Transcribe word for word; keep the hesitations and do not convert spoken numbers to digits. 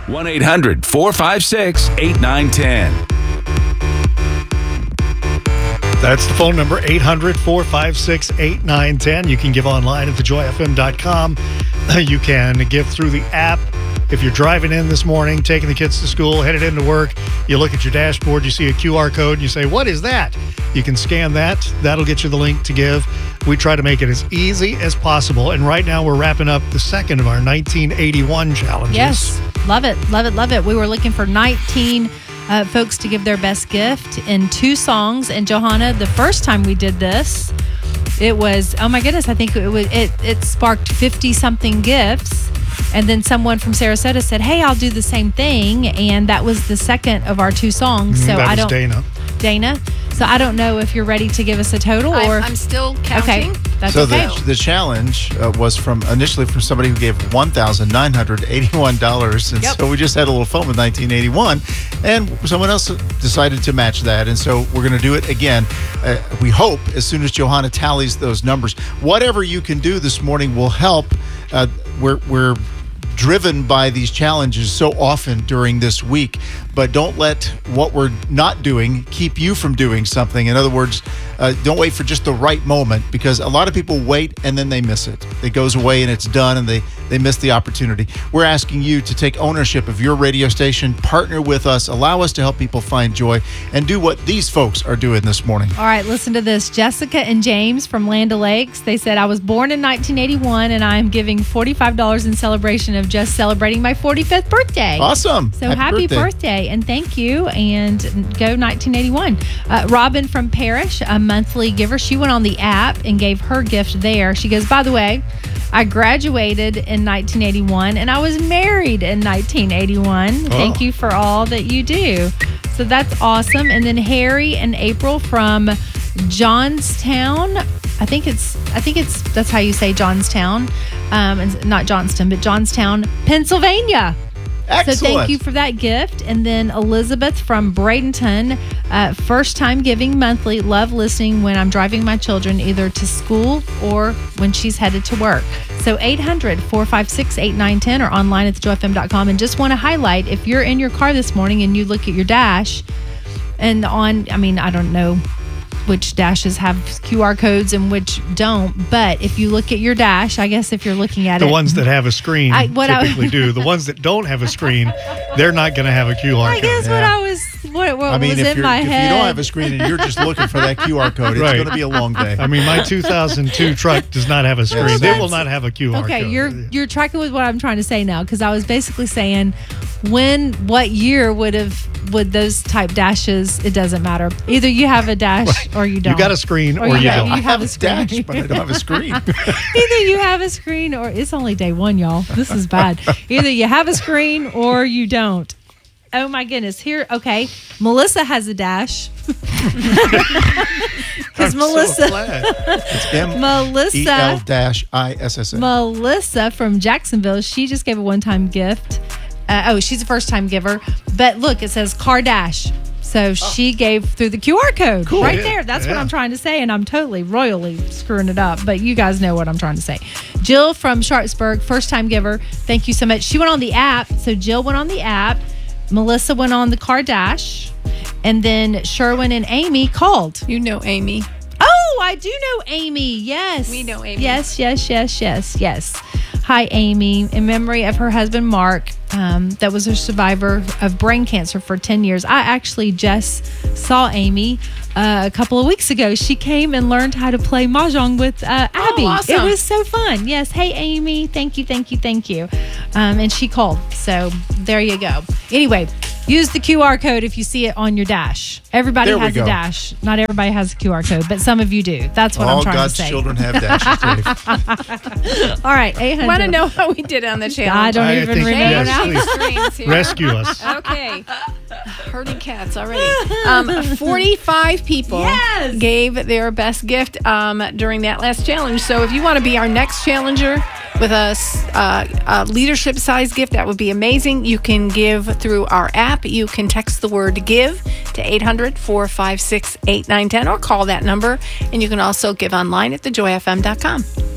one eight hundred four five six eight nine one zero. That's the phone number, eight hundred four five six eight nine one zero. You can give online at the joy f m dot com. You can give through the app. If you're driving in this morning, taking the kids to school, headed into work, you look at your dashboard, you see a Q R code, and you say, what is that? You can scan that. That'll get you the link to give. We try to make it as easy as possible. And right now we're wrapping up the second of our nineteen eighty-one challenges. Yes. Love it. Love it. Love it. We were looking for nineteen uh, folks to give their best gift in two songs. And Johanna, the first time we did this, it was, oh my goodness, I think it was, it, it sparked fifty something gifts. And then someone from Sarasota said, hey, I'll do the same thing. And that was the second of our two songs. Mm, so that I was don't Dana. Dana. So I don't know if you're ready to give us a total or I'm, I'm still counting. Okay. That's so okay. the, the challenge uh, was from initially from somebody who gave one thousand nine hundred eighty-one dollars. And Yep. so we just had a little fun with nineteen eighty-one. And someone else decided to match that. And so we're going to do it again. Uh, we hope as soon as Johanna tallies those numbers. Whatever you can do this morning will help. Uh, we're we're driven by these challenges so often during this week, but don't let what we're not doing keep you from doing something. In other words, uh, don't wait for just the right moment, because a lot of people wait and then they miss it. It goes away and it's done and they, they miss the opportunity. We're asking you to take ownership of your radio station, partner with us, allow us to help people find joy, and do what these folks are doing this morning. All right, listen to this. Jessica and James from Land O'Lakes, they said, I was born in nineteen eighty-one and I am giving forty-five dollars in celebration of just celebrating my forty-fifth birthday. Awesome. So happy, happy birthday. birthday and thank you, and go nineteen eighty-one. Uh, Robin from Parrish, a monthly giver, she went on the app and gave her gift there. She goes, by the way, I graduated in nineteen eighty-one and I was married in nineteen eighty-one. Oh. Thank you for all that you do. So that's awesome. And then Harry and April from Johnstown. I think it's, I think it's, that's how you say Johnstown. Um, and not Johnston, but Johnstown, Pennsylvania. Excellent. So thank you for that gift. And then Elizabeth from Bradenton, uh, first time giving monthly. Love listening when I'm driving my children either to school or when she's headed to work. So eight hundred four five six eight nine one zero or online at the joy f m dot com. And just want to highlight, if you're in your car this morning and you look at your dash and on, I mean, I don't know which dashes have Q R codes and which don't, but if you look at your dash, I guess if you're looking at the it, the ones that have a screen I, what typically I, do. The ones that don't have a screen, they're not going to have a Q R I code. guess Yeah. what I was, what, what I mean, was if, in you're, my if head. you don't have a screen and you're just looking for that Q R code, it's Right. going to be a long day. I mean, my two thousand two truck does not have a screen. Well, They that's- will not have a Q R Okay, code. you're you're tracking with what I'm trying to say now, because I was basically saying, when, what year would have would those type dashes? It doesn't matter. Either you have a dash Right. or you don't. You got a screen or, Or you you don't. got- I have a a screen. dash, but I don't have a screen. Either you have a screen or it's only day one, y'all. This is bad. Either you have a screen or you don't. Oh my goodness. Here, okay. Melissa has a dash. Because Melissa, It's M Melissa, E L dash I S S A. Melissa from Jacksonville, she just gave a one-time gift. Uh, oh, she's a first-time giver. But look, it says Car Dash. So she gave through the Q R code Cool. right Yeah. there. That's what Yeah. I'm trying to say, and I'm totally royally screwing it up. But you guys know what I'm trying to say. Jill from Sharpsburg, first-time giver. Thank you so much. She went on the app. So Jill went on the app. Melissa went on the Car Dash. And then Sherwin and Amy called. You know Amy. Oh, I do know Amy. Yes. We know Amy. Yes, yes, yes, yes, yes. Hi, Amy. In memory of her husband, Mark, um, that was a survivor of brain cancer for ten years. I actually just saw Amy uh, a couple of weeks ago. She came and learned how to play Mahjong with uh, Abby. Oh, awesome. It was so fun. Yes. Hey, Amy. Thank you, thank you, thank you. Um, and she called. So there you go. Anyway, use the Q R code if you see it on your dash. Everybody There we has a go. dash. Not everybody has a Q R code, but some of you do. That's what All I'm trying God's to say. children have dashes, Dave. All right, eight hundred. Want to know how we did on the I challenge? don't I even think- remember yes, now. please. Screens here. Rescue us. Okay. Herding cats already. Um, forty-five people Yes. gave their best gift um, during that last challenge. So if you want to be our next challenger with a, s- uh, a leadership size gift, that would be amazing. You can give through our app. You can text the word give to eight hundred four five six eight nine one zero or call that number. And you can also give online at the joy f m dot com.